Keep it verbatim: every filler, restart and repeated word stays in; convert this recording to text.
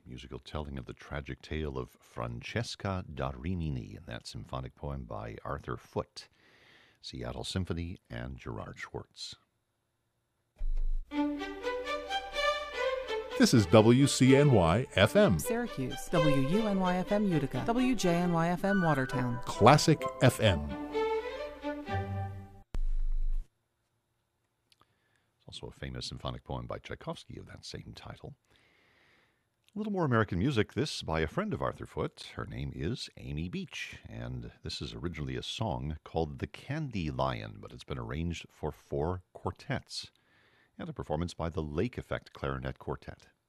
musical telling of the tragic tale of Francesca da Rimini, and that symphonic poem by Arthur Foote, Seattle Symphony, and Gerard Schwartz. This is W C N Y F M. Syracuse, W U N Y F M Utica, W J N Y F M Watertown. Classic F M. Also a famous symphonic poem by Tchaikovsky of that same title. A little more American music, this by a friend of Arthur Foote. Her name is Amy Beach, and this is originally a song called The Candy Lion, but it's been arranged for four quartets, and a performance by the Lake Effect Clarinet Quartet.